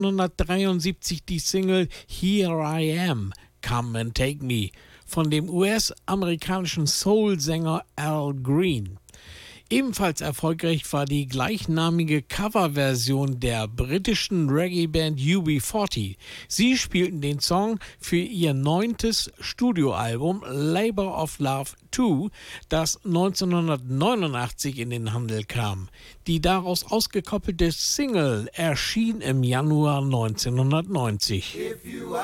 1973 die Single Here I Am, Come and Take Me von dem US-amerikanischen Soul-Sänger Al Green. Ebenfalls erfolgreich war die gleichnamige Coverversion der britischen Reggae-Band UB40. Sie spielten den Song für ihr 9. Studioalbum Labour of Love 2, das 1989 in den Handel kam. Die daraus ausgekoppelte Single erschien im Januar 1990.